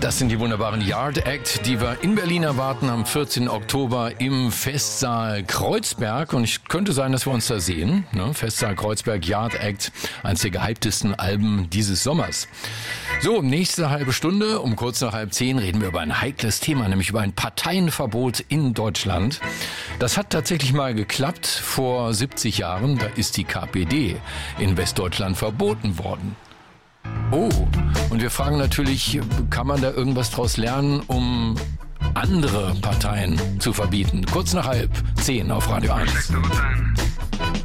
Das sind die wunderbaren Yard Act, die wir in Berlin erwarten am 14. Oktober im Festsaal Kreuzberg. Und es könnte sein, dass wir uns da sehen. Ne? Festsaal Kreuzberg, Yard Act, eines der gehyptesten Alben dieses Sommers. So, nächste halbe Stunde, um kurz nach 9:30 reden wir über ein heikles Thema, nämlich über ein Parteienverbot in Deutschland. Das hat tatsächlich mal geklappt vor 70 Jahren. Da ist die KPD in Westdeutschland verboten worden. Oh, und wir fragen natürlich, kann man da irgendwas draus lernen, um andere Parteien zu verbieten? Kurz nach 9:30 auf Radio 1.